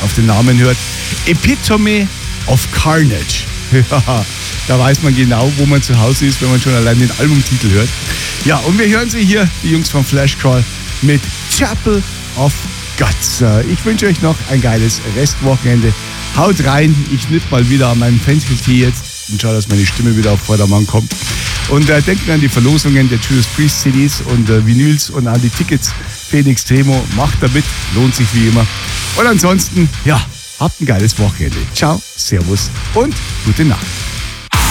auf den Namen hört. Epitome of Carnage. Ja, da weiß man genau, wo man zu Hause ist, wenn man schon allein den Albumtitel hört. Ja, und wir hören sie hier, die Jungs von Flashcrawl, mit Chapel of Guts. Ich wünsche euch noch ein geiles Restwochenende. Haut rein, ich nipp mal wieder an meinem Fencheltee jetzt und schau, dass meine Stimme wieder auf Vordermann kommt. Und denkt an die Verlosungen der Judas Priest CDs und Vinyls und an die Tickets für Extremo. Macht da mit, lohnt sich wie immer. Und ansonsten, ja, habt ein geiles Wochenende. Ciao, Servus und gute Nacht.